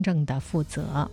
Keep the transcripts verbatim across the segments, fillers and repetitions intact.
正的负责。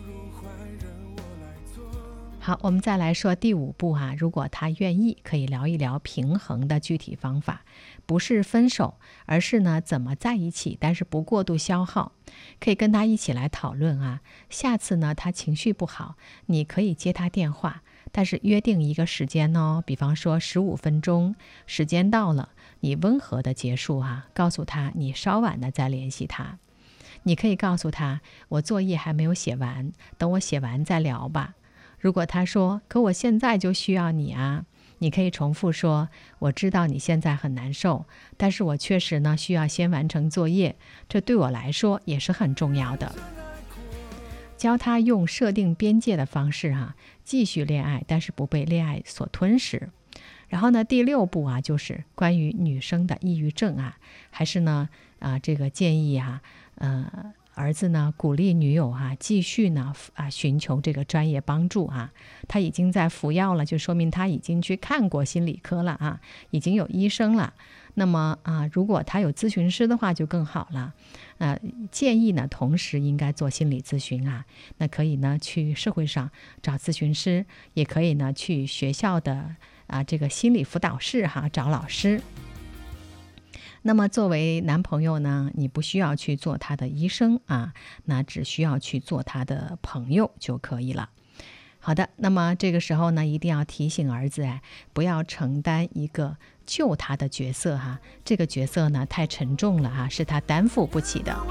好，我们再来说第五步啊，如果他愿意，可以聊一聊平衡的具体方法，不是分手，而是呢怎么在一起，但是不过度消耗。可以跟他一起来讨论啊，下次呢他情绪不好，你可以接他电话，但是约定一个时间哦，比方说十五分钟，时间到了，你温和的结束啊，告诉他你稍晚的再联系他。你可以告诉他，我作业还没有写完，等我写完再聊吧。如果他说，可我现在就需要你啊，你可以重复说，我知道你现在很难受，但是我确实呢需要先完成作业，这对我来说也是很重要的。教他用设定边界的方式啊，继续恋爱，但是不被恋爱所吞噬。然后呢，第六步啊，就是关于女生的抑郁症啊，还是呢啊这个建议啊，呃。儿子呢，鼓励女友啊，继续呢啊寻求这个专业帮助啊。他已经在服药了，就说明他已经去看过心理科了啊，已经有医生了。那么啊，如果他有咨询师的话，就更好了。呃，建议呢，同时应该做心理咨询啊。那可以呢，去社会上找咨询师，也可以呢，去学校的啊这个心理辅导室哈、啊、找老师。那么作为男朋友呢，你不需要去做他的医生啊，那只需要去做他的朋友就可以了。好的，那么这个时候呢，一定要提醒儿子哎，不要承担一个救他的角色哈、啊，这个角色呢太沉重了哈、啊，是他担负不起的。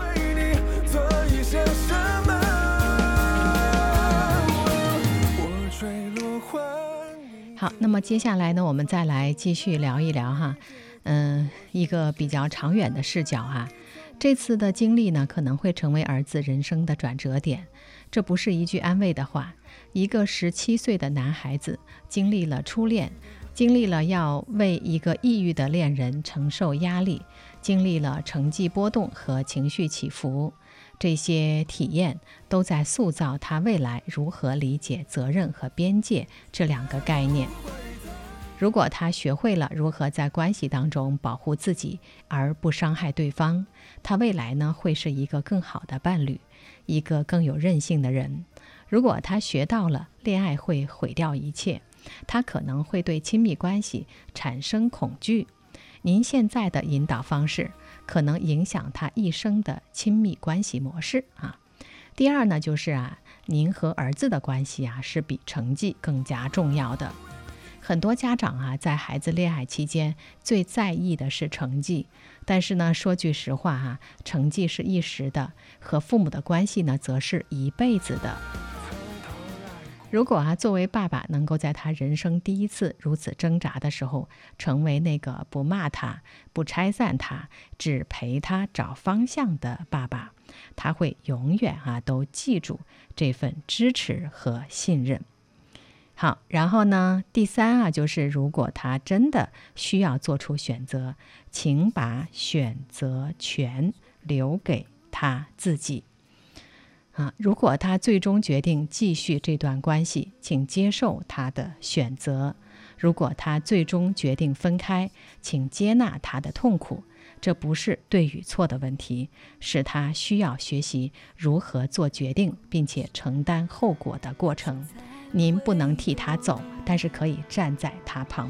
好，那么接下来呢，我们再来继续聊一聊哈。嗯，一个比较长远的视角啊，这次的经历呢，可能会成为儿子人生的转折点。这不是一句安慰的话。一个十七岁的男孩子经历了初恋，经历了要为一个抑郁的恋人承受压力，经历了成绩波动和情绪起伏，这些体验都在塑造他未来如何理解责任和边界这两个概念。如果他学会了如何在关系当中保护自己而不伤害对方，他未来呢会是一个更好的伴侣，一个更有韧性的人。如果他学到了恋爱会毁掉一切，他可能会对亲密关系产生恐惧。您现在的引导方式可能影响他一生的亲密关系模式啊。第二呢，就是啊，您和儿子的关系啊是比成绩更加重要的。很多家长啊，在孩子恋爱期间最在意的是成绩，但是呢，说句实话啊，成绩是一时的，和父母的关系呢，则是一辈子的。如果啊，作为爸爸能够在他人生第一次如此挣扎的时候，成为那个不骂他、不拆散他、只陪他找方向的爸爸，他会永远啊都记住这份支持和信任。好，然后呢，第三啊，就是如果他真的需要做出选择，请把选择权留给他自己。啊，如果他最终决定继续这段关系，请接受他的选择；如果他最终决定分开，请接纳他的痛苦。这不是对与错的问题，是他需要学习如何做决定，并且承担后果的过程。您不能替他走，但是可以站在他旁边。